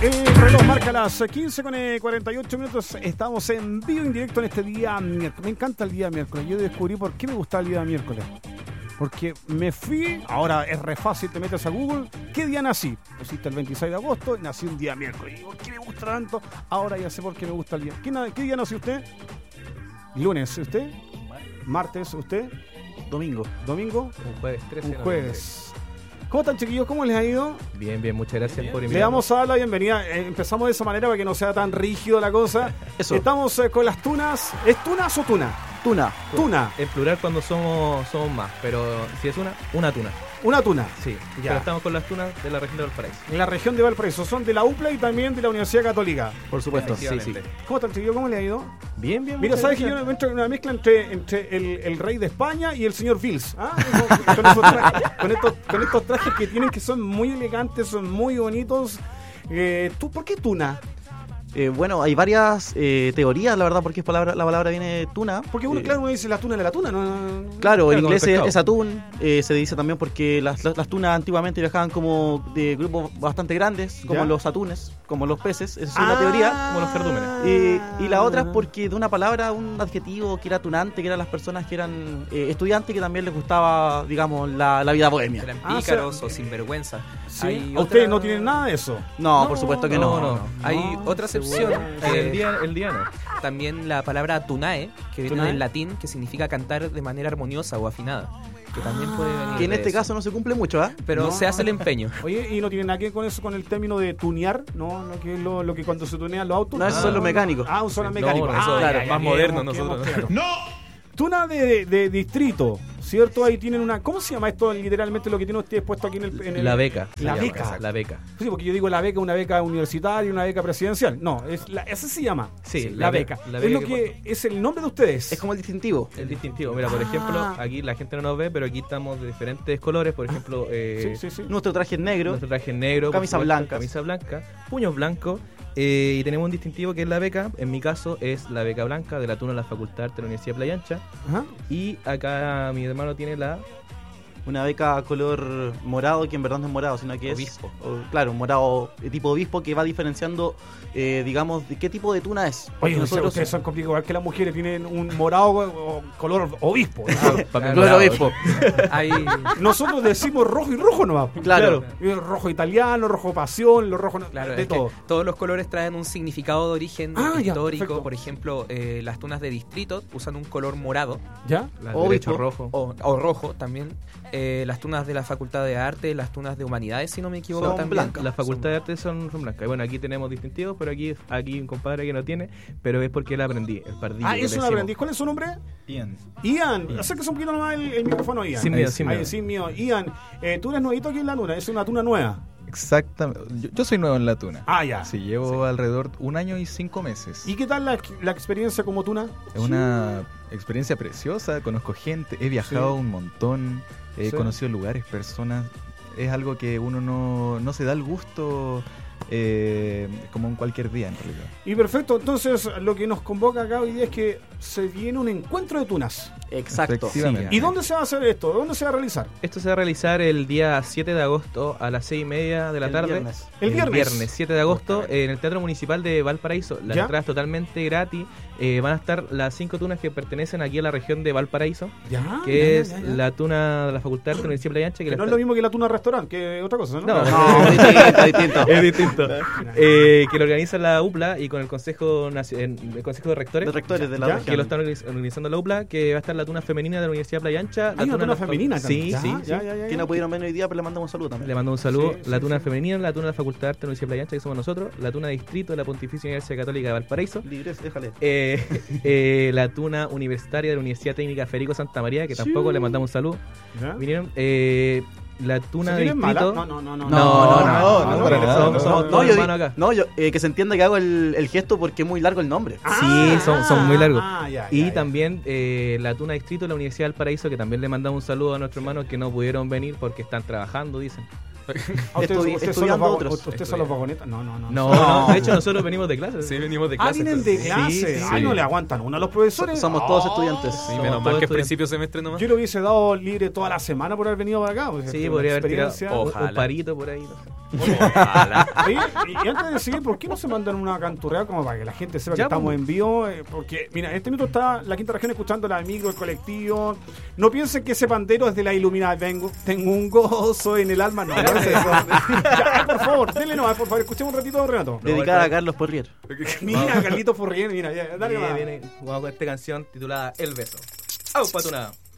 El reloj marca las 15 con 48 minutos. Estamos en vivo, en directo en este día miércoles. Me encanta el día miércoles. Yo descubrí por qué me gustaba el día miércoles. Porque me fui, ahora es re fácil, te metes a Google, ¿qué día nací? Pusiste el 26 de agosto, nací un día miércoles. Y digo, ¿qué me gusta tanto? Ahora ya sé por qué me gusta el día. ¿Qué día nació usted? Lunes, ¿usted? Martes, ¿usted? Domingo. ¿Domingo? Un jueves, 13 Un jueves. ¿Cómo están, chiquillos? ¿Cómo les ha ido? Bien, bien, muchas gracias por invitarme. Le vamos a dar la bienvenida. Empezamos de esa manera para que no sea tan rígido la cosa. Eso. Estamos con las tunas. ¿Es tunas o tuna? Tuna. Tuna. En plural cuando somos más, pero si es una tuna. Una tuna. Sí, Ya. pero estamos con las tunas de la región de Valparaíso. En la región de Valparaíso. Son de la UPLA y también de la Universidad Católica. Por supuesto. Sí, sí. Efectivamente. ¿Cómo están, chiquillos? ¿Cómo les ha ido? Bien, bien. Mira, muchas sabes que yo gracias. entro en una mezcla entre el rey de España y el señor Vils. ¿Ah? Con esos trajes, con estos trajes que tienen, que son muy elegantes, son muy bonitos. ¿Por qué tuna? Bueno, hay varias teorías, la verdad, porque la palabra viene de tuna. Porque uno, claro, uno dice la tuna de la tuna, ¿no? Claro, en como inglés el pescado. es atún. Se dice también porque las tunas antiguamente viajaban como de grupos bastante grandes, como ¿Ya? los atunes, como los peces. Esa es una teoría. como los cardúmenes. Y la otra es porque de una palabra, un adjetivo que era tunante, que eran las personas que eran estudiantes, que también les gustaba, digamos, la vida bohemia. Eran Ah, pícaros o sea, o sinvergüenza. ¿Sí? Hay ¿A ustedes otra- no tienen nada de eso? No, por supuesto que no. No. Hay otra acepción. El día no. También la palabra tunae, que viene ¿Tunae? del latín, que significa cantar de manera armoniosa o afinada. Que también puede venir. Que en de este eso. caso no se cumple mucho, ¿ah? Pero No. se hace el empeño. Oye, ¿y no tiene nada que ver con eso, con el término de tunear? ¿No? Lo que es lo que cuando se tunean los autos. No, eso son los mecánicos. Ah, son los No, mecánicos. no, eso, claro, más moderno nosotros. Tuna de distrito, ¿cierto? Ahí tienen una... ¿Cómo se llama esto literalmente lo que tiene usted puesto aquí en el... La beca. La se llama, beca. La beca. Sí, porque yo digo la beca, una beca universitaria, una beca presidencial. No, esa se llama. Sí, la beca. la Es beca lo que es el nombre de ustedes. Es como el distintivo. El distintivo. Mira, por ejemplo, aquí la gente no nos ve, pero aquí estamos de diferentes colores. Por ejemplo, Sí. Nuestro traje es negro. nuestro traje es negro, por Camisa supuesto, blanca. camisa blanca, puños blancos. Y tenemos un distintivo que es la beca. En mi caso es la beca blanca de la tuna de la Facultad de Arte de la Universidad de Playa Ancha. Ajá. Y acá mi hermano tiene la... Una beca color morado, que en verdad no es morado, sino que es... Obispo. Claro, un morado tipo obispo que va diferenciando, digamos, de qué tipo de tuna es. Porque Oye, ustedes son complicados, igual que las mujeres tienen un morado o color obispo. Papel Color morado. obispo. Hay, Nosotros decimos rojo y rojo nomás. Claro. Rojo italiano, rojo pasión, lo rojo claro, de es que todo. todos los colores traen un significado de origen Ah, ya, histórico. perfecto. Por ejemplo, las tunas de distrito usan un color morado ¿Ya? La Obispo. derecho rojo. o rojo también. Las tunas de la Facultad de Arte, las tunas de Humanidades, si no me equivoco, Son también. blancas. La Facultad de Arte son blancas. Y bueno, aquí tenemos distintivos, pero aquí un compadre que no tiene, pero es porque él aprendí, el pardillo. Ah, que es le un decimos. aprendiz. ¿Cuál es su nombre? Ian. Ian. Acérquese un poquito nomás el micrófono, Ian. Sin miedo, Ahí, sin miedo. sin miedo. Ian, tú eres nuevito aquí en la tuna. Es una tuna nueva. Exactamente. Yo soy nuevo en la tuna. Ah, ya. Sí, llevo alrededor 1 año y 5 meses. ¿Y qué tal la experiencia como tuna? Es una experiencia preciosa, conozco gente, he viajado Sí. un montón, he Sí. conocido lugares, personas. Es algo que uno no se da el gusto como en cualquier día en realidad. Y perfecto, entonces lo que nos convoca acá hoy día es que se viene un encuentro de tunas. Exacto. Efectivamente. ¿Y dónde se va a hacer esto? ¿Dónde se va a realizar? Esto se va a realizar el día 7 de agosto a las 6:30 de la El tarde. viernes. El viernes. 7 de agosto en el Teatro Municipal de Valparaíso. Las ¿Ya? entradas totalmente gratis. Van a estar las 5 tunas que pertenecen aquí a la región de Valparaíso, Ya. que ya, es ya, ya. la tuna de la Facultad de Arte de la Universidad de Playa Ancha. Que Que la no es está- lo mismo que la tuna restaurante, que otra cosa, ¿no? No. No, distinto, distinto. Es distinto. Que lo organiza la UPLA y con el Consejo, el Consejo de Rectores. De rectores de la Ya, Que región. lo están organizando la UPLA, que va a estar la tuna femenina de la Universidad de Playa Ancha. Hay una tuna de la- femenina también. Sí, Ya, sí, ya, sí. ya, ya, Que ya. no pudieron venir hoy día, pero le mandamos un saludo también. Le mando un saludo. Sí, La sí, tuna sí. femenina, la tuna de la Facultad de Arte de la Universidad de Playa Ancha, que somos nosotros. La tuna de distrito de la Pontificia Universidad Católica de Valparaíso. Libres, déjale. La tuna universitaria de la Universidad Técnica Federico Santa María, que tampoco le mandamos un saludo. ¿Ya? Vinieron. La tuna ¿Se de tienen mala? distrito. No. No, para nada. Somos No, todos yo, hermanos acá. no, yo que se entienda que hago el gesto porque es muy largo el nombre. Sí, son muy largos. Ya, Y ya. también la tuna distrito de la Universidad del Paraíso, que también le mandamos un saludo a nuestros hermanos que no pudieron venir porque están trabajando, dicen. Ah, ¿Ustedes son los estudiando otros. ¿Ustedes son los vagonetas? No. No, de hecho nosotros venimos de clase. Sí, venimos de Ah, clase. vienen de entonces. clase. Sí, Ay, sí. no le aguantan uno a los profesores. Somos todos Oh. estudiantes. Sí, Somos menos todos mal que es estudiantes. principio de semestre nomás. Yo lo hubiese dado libre toda la semana por haber venido para acá. Pues, Sí, una podría haber tirado experiencia. un Ojalá. parito por ahí. No sé. Oye, y antes de seguir, ¿por qué no se mandan una canturrea como para que la gente sepa que Ya, estamos pues. en vivo? Porque, mira, en este minuto está la quinta región escuchando la micro, el colectivo. No piensen que ese pandero es de la iluminada. Tengo un gozo en el alma. No, no es eso. Ya, por favor, denle nomás, por favor, escuchemos un ratito, Renato. Dedicada a Carlos Porrier. Mira, Carlitos Forrier, mira, ya, dale nomás. Vamos con esta canción titulada El Beso. ¡Au, patunada!